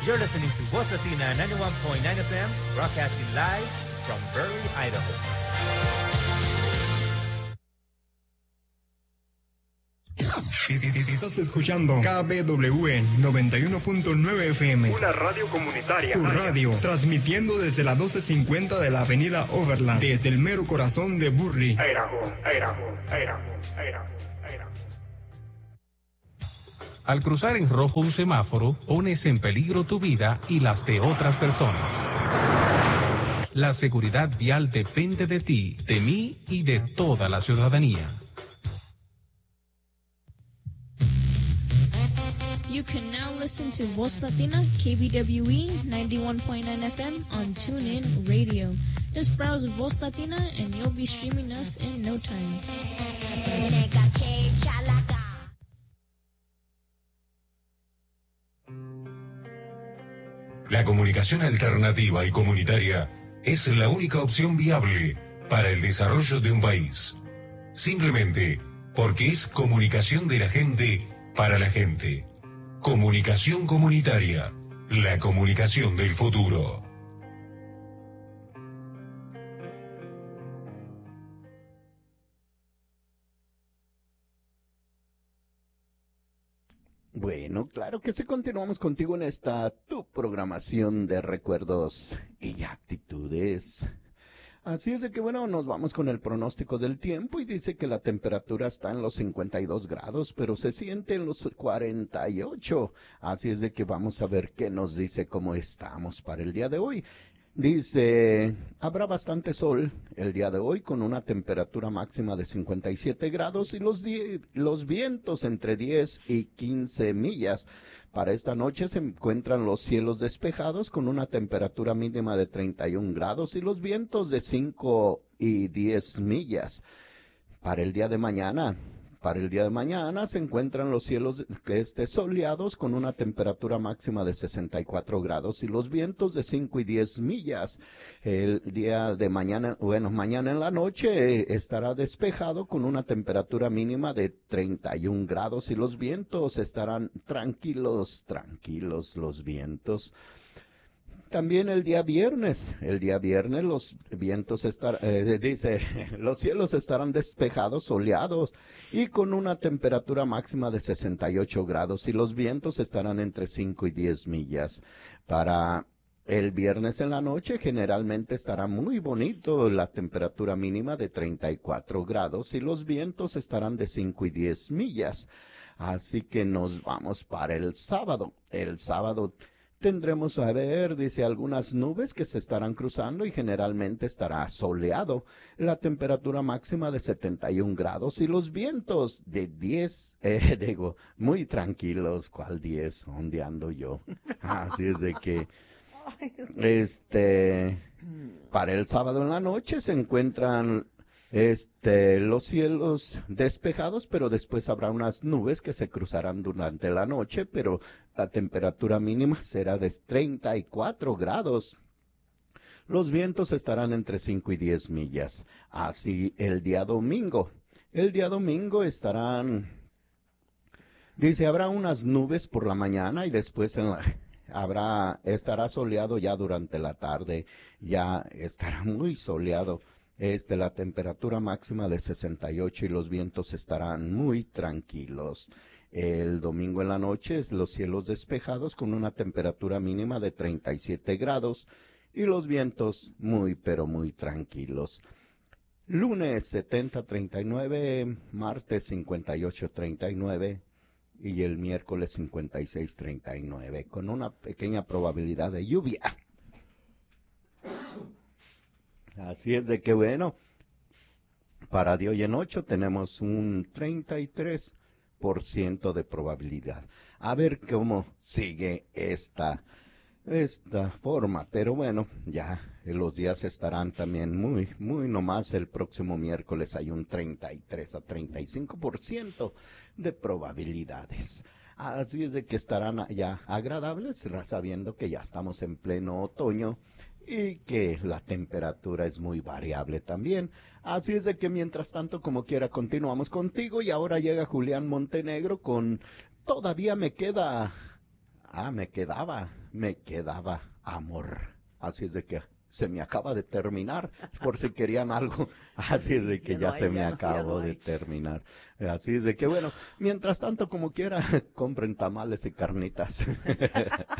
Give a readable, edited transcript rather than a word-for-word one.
You're listening to Voz Latina 91.9 FM, broadcasting live from Burley, Idaho. Estás escuchando KBWE 91.9 FM. Una radio comunitaria. Tu radio, transmitiendo desde la 1250 de la avenida Overland, desde el mero corazón de Burley. Idaho. Al cruzar en rojo un semáforo, pones en peligro tu vida y las de otras personas. La seguridad vial depende de ti, de mí y de toda la ciudadanía. You can now listen to Voz Latina, KBWE 91.9 FM on TuneIn Radio. Just browse Voz Latina and you'll be streaming us in no time. La comunicación alternativa y comunitaria es la única opción viable para el desarrollo de un país. Simplemente porque es comunicación de la gente para la gente. Comunicación comunitaria, la comunicación del futuro. Bueno, claro que sí, continuamos contigo en esta tu programación de recuerdos y actitudes. Así es de que bueno, nos vamos con el pronóstico del tiempo y dice que la temperatura está en los 52 grados, pero se siente en los 48. Así es de que vamos a ver qué nos dice cómo estamos para el día de hoy. Dice, habrá bastante sol el día de hoy con una temperatura máxima de 57 grados y los vientos entre 10 y 15 millas. Para esta noche se encuentran los cielos despejados con una temperatura mínima de 31 grados y los vientos de 5 y 10 millas. Para el día de mañana se encuentran los cielos soleados con una temperatura máxima de 64 grados y los vientos de 5 y 10 millas. El día de mañana, mañana en la noche estará despejado con una temperatura mínima de 31 grados y los vientos estarán tranquilos los vientos. También el día viernes los vientos los cielos estarán despejados, soleados y con una temperatura máxima de 68 grados y los vientos estarán entre 5 y 10 millas. Para el viernes en la noche generalmente estará muy bonito, la temperatura mínima de 34 grados y los vientos estarán de 5 y 10 millas. Así que nos vamos para el sábado. El sábado tendremos dice, algunas nubes que se estarán cruzando y generalmente estará soleado. La temperatura máxima de 71 grados y los vientos de 10, muy tranquilos. ¿Cuál 10? ¿Dónde ando yo? Así es de que, para el sábado en la noche se encuentran los cielos despejados, pero después habrá unas nubes que se cruzarán durante la noche, pero la temperatura mínima será de 34 grados. Los vientos estarán entre 5 y 10 millas. Así el día domingo. El día domingo habrá unas nubes por la mañana y después estará soleado ya durante la tarde. Ya estará muy soleado. La temperatura máxima de 68 y los vientos estarán muy tranquilos. El domingo en la noche los cielos despejados con una temperatura mínima de 37 grados y los vientos muy pero muy tranquilos. Lunes 70-39, martes 58-39 y el miércoles 56-39 con una pequeña probabilidad de lluvia. Así es de que bueno, para de hoy en 8 tenemos un 33% de probabilidad. A ver cómo sigue esta forma, pero bueno, ya los días estarán también muy nomás el próximo miércoles hay un 33 a 35% de probabilidades. Así es de que estarán ya agradables, sabiendo que ya estamos en pleno otoño y que la temperatura es muy variable también. Así es de que mientras tanto, como quiera, continuamos contigo y ahora llega Julián Montenegro con Todavía me queda me quedaba amor. Así es de que se me acaba de terminar, por si querían algo, así es de que ya se me acabó de terminar. Así es de que bueno, mientras tanto como quiera, compren tamales y carnitas.